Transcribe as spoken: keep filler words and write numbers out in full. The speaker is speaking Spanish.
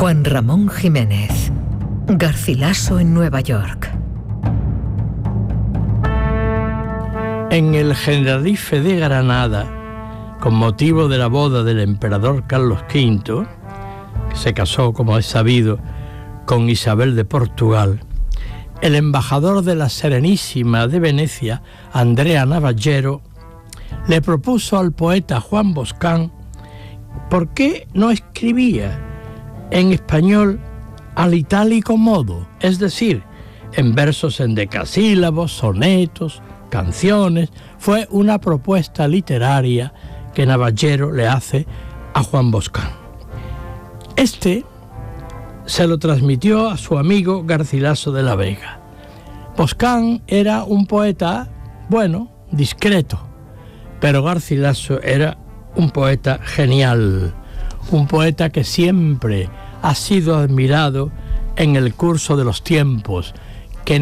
Juan Ramón Jiménez, Garcilaso en Nueva York. En el Generalife de Granada, con motivo de la boda del emperador Carlos quinto, que se casó, como es sabido, con Isabel de Portugal, el embajador de la Serenísima de Venecia, Andrea Navallero, le propuso al poeta Juan Boscán por qué no escribía en español al itálico modo, es decir, en versos endecasílabos, sonetos, canciones. Fue una propuesta literaria que Navallero le hace a Juan Boscán. Este se lo transmitió a su amigo Garcilaso de la Vega. Boscán era un poeta, bueno, discreto, pero Garcilaso era un poeta genial, un poeta que siempre ha sido admirado en el curso de los tiempos